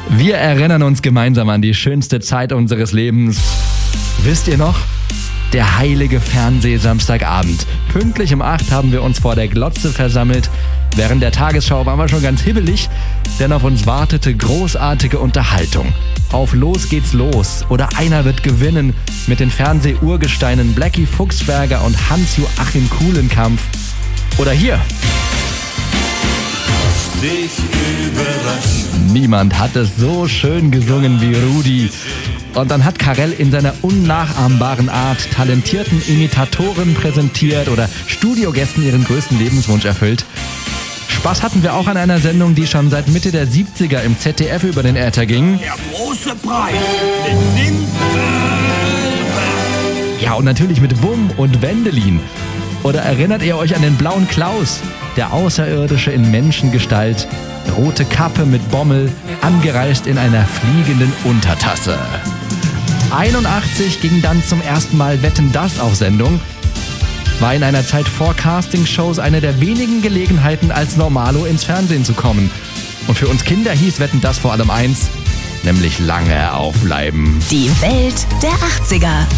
Wir erinnern uns gemeinsam an die schönste Zeit unseres Lebens. Wisst ihr noch? Der heilige Fernseh-Samstagabend. Pünktlich um 8 haben wir uns vor der Glotze versammelt. Während der Tagesschau waren wir schon ganz hibbelig, denn auf uns wartete großartige Unterhaltung. Auf Los geht's los oder Einer wird gewinnen mit den Fernseh-Urgesteinen Blackie Fuchsberger und Hans-Joachim Kulenkampf. Oder hier. Dich überrascht. Niemand hat es so schön gesungen wie Rudi. Und dann hat Karel in seiner unnachahmbaren Art talentierten Imitatoren präsentiert oder Studiogästen ihren größten Lebenswunsch erfüllt. Spaß hatten wir auch an einer Sendung, die schon seit Mitte der 70er im ZDF über den Äther ging. Der große Preis mit Wimpelberg. Ja, und natürlich mit Wum und Wendelin. Oder erinnert ihr euch an den blauen Klaus? Der Außerirdische in Menschengestalt, rote Kappe mit Bommel, angereist in einer fliegenden Untertasse. 81 ging dann zum ersten Mal Wetten, dass auf Sendung. War in einer Zeit vor Castingshows eine der wenigen Gelegenheiten, als Normalo ins Fernsehen zu kommen. Und für uns Kinder hieß Wetten, dass vor allem eins, nämlich lange aufbleiben. Die Welt der 80er.